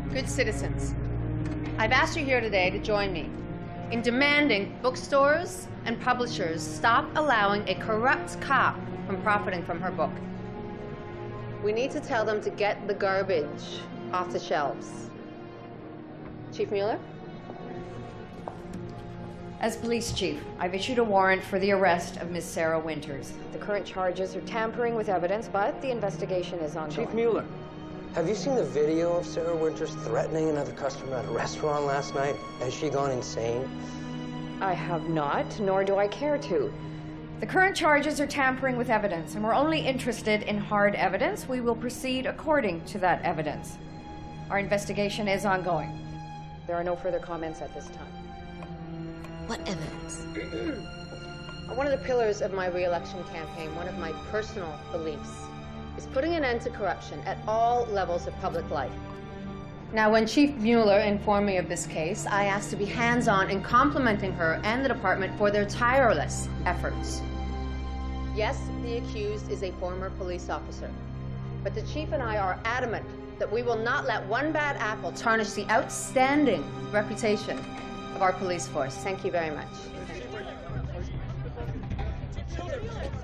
Good citizens, I've asked you here today to join me in demanding bookstores and publishers stop allowing a corrupt cop from profiting from her book. We need to tell them to get the garbage off the shelves. Chief Mueller? As police chief, I've issued a warrant for the arrest of Miss Sarah Winters. The current charges are tampering with evidence, but the investigation is ongoing. Chief Mueller. Have you seen the video of Sarah Winters threatening another customer at a restaurant last night? Has she gone insane? I have not, nor do I care to. The current charges are tampering with evidence, and we're only interested in hard evidence. We will proceed according to that evidence. Our investigation is ongoing. There are no further comments at this time. What evidence? One of the pillars of my re-election campaign, one of my personal beliefs, is putting an end to corruption at all levels of public life. Now, when Chief Mueller informed me of this case, I asked to be hands-on in complimenting her and the department for their tireless efforts. Yes, the accused is a former police officer, but the chief and I are adamant that we will not let one bad apple tarnish the outstanding reputation of our police force. Thank you very much.